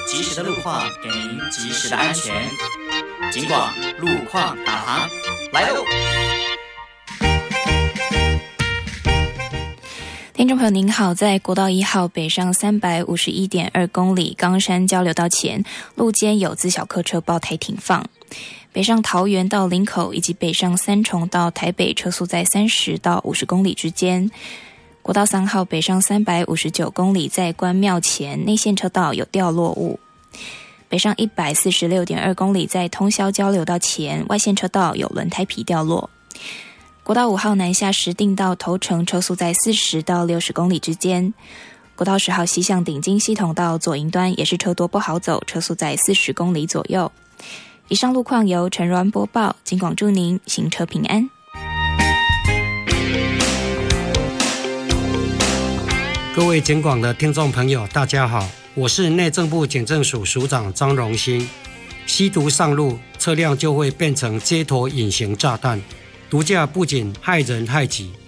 及时的路况给您及时的安全。警广路况导航来喽！ 听众朋友您好，在国道1号北上351.2公里冈山交流道前，路肩有自小客车爆胎停放。北上桃园到林口以及北上三重到台北车速在30到50公里之间。国道3号北上359公里，在关庙前内线车道有掉落物。北上146.2公里，在通霄交流道前外线车道有轮胎皮掉落。国道5号南下石碇到头城车速在40到60公里之间。国道10号西向顶金系统到左营端也是车多不好走，车速在40公里左右。以上路况由陈銮播报，警广祝您行车平安。 各位警广的听众朋友大家好，我是内政部警政署署长张荣兴。吸毒上路，车辆就会变成街头隐形炸弹，毒驾不仅害人害己，